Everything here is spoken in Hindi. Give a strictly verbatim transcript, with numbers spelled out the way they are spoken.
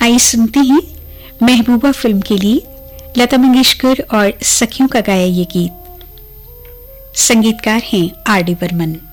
आइए सुनते हैं महबूबा फिल्म के लिए लता मंगेशकर और सखियों का गाया ये गीत। संगीतकार हैं आर डी बर्मन।